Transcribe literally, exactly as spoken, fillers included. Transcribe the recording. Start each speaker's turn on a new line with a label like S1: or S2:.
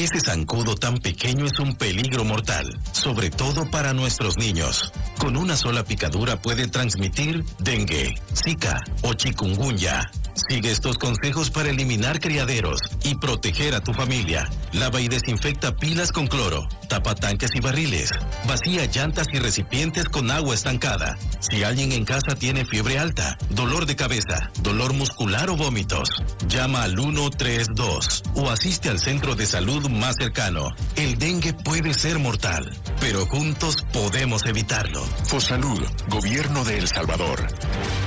S1: Ese zancudo tan pequeño es un peligro mortal, sobre todo para nuestros niños. Con una sola picadura puede transmitir dengue, zika o chikungunya. Sigue estos consejos para eliminar criaderos y proteger a tu familia. Lava y desinfecta pilas con cloro, tapa tanques y barriles, vacía llantas y recipientes con agua estancada. Si alguien en casa tiene fiebre alta, dolor de cabeza, dolor muscular o vómitos, llama al uno tres dos o asiste al centro de salud más cercano. El dengue puede ser mortal, pero juntos podemos evitarlo.
S2: Fosalud, Gobierno de El Salvador.